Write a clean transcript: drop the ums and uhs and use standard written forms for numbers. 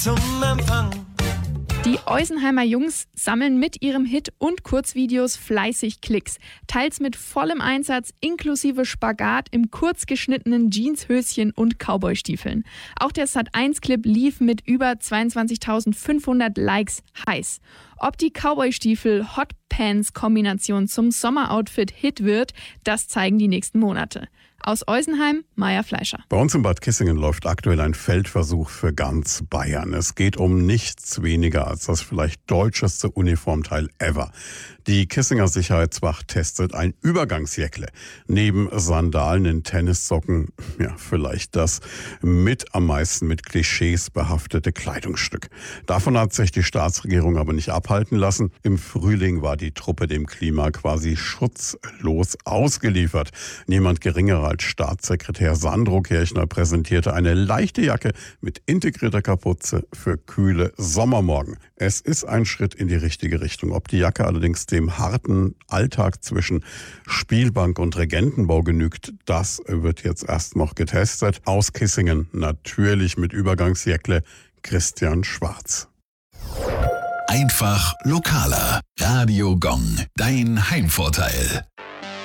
Zum Empfang. Die Eusenheimer Jungs sammeln mit ihrem Hit und Kurzvideos fleißig Klicks. Teils mit vollem Einsatz inklusive Spagat im kurz geschnittenen Jeanshöschen und Cowboystiefeln. Auch der Sat.1-Clip lief mit über 22.500 Likes heiß. Ob die Cowboystiefel-Hotpants-Kombination zum Sommeroutfit Hit wird, das zeigen die nächsten Monate. Aus Eusenheim, Maja Fleischer. Bei uns in Bad Kissingen läuft aktuell ein Feldversuch für ganz Bayern. Es geht um nichts weniger als das vielleicht deutscheste Uniformteil ever. Die Kissinger Sicherheitswacht testet ein Übergangsjäckle. Neben Sandalen in Tennissocken, ja, vielleicht das mit am meisten mit Klischees behaftete Kleidungsstück. Davon hat sich die Staatsregierung aber nicht abhalten lassen. Im Frühling war die Truppe dem Klima quasi schutzlos ausgeliefert. Niemand geringerer als Staatssekretär Sandro Kirchner präsentierte eine leichte Jacke mit integrierter Kapuze für kühle Sommermorgen. Es ist ein Schritt in die richtige Richtung. Ob die Jacke allerdings dem harten Alltag zwischen Spielbank und Regentenbau genügt, das wird jetzt erst noch getestet. Aus Kissingen natürlich mit Übergangsjäckle Christian Schwarz. Einfach lokaler. Radio Gong, dein Heimvorteil.